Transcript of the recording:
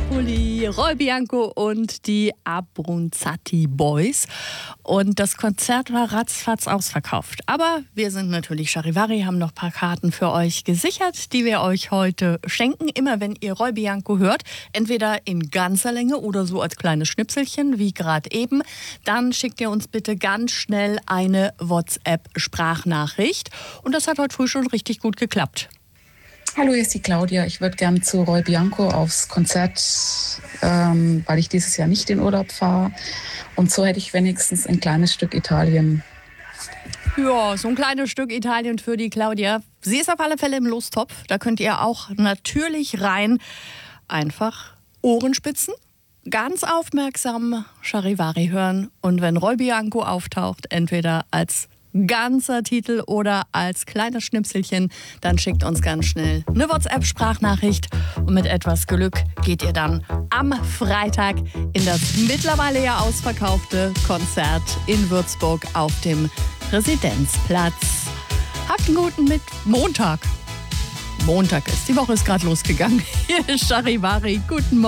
Napoli, Roy Bianco und die Abruzzati Boys. Und das Konzert war ratzfatz ausverkauft. Aber wir sind natürlich Charivari, haben noch ein paar Karten für euch gesichert, die wir euch heute schenken. Immer wenn ihr Roy Bianco hört, entweder in ganzer Länge oder so als kleines Schnipselchen, wie gerade eben, dann schickt ihr uns bitte ganz schnell eine WhatsApp-Sprachnachricht. Und das hat heute früh schon richtig gut geklappt. Hallo, hier ist die Claudia. Ich würde gerne zu Roy Bianco aufs Konzert, weil ich dieses Jahr nicht in Urlaub fahre. Und so hätte ich wenigstens ein kleines Stück Italien. Ja, so ein kleines Stück Italien für die Claudia. Sie ist auf alle Fälle im Lostopf. Da könnt ihr auch natürlich rein. Einfach Ohrenspitzen, ganz aufmerksam Charivari hören. Und wenn Roy Bianco auftaucht, entweder als ganzer Titel oder als kleines Schnipselchen, dann schickt uns ganz schnell eine WhatsApp-Sprachnachricht und mit etwas Glück geht ihr dann am Freitag in das mittlerweile ja ausverkaufte Konzert in Würzburg auf dem Residenzplatz. Habt einen guten Montag. Montag ist, die Woche ist gerade losgegangen. Hier ist Charivari, guten Morgen.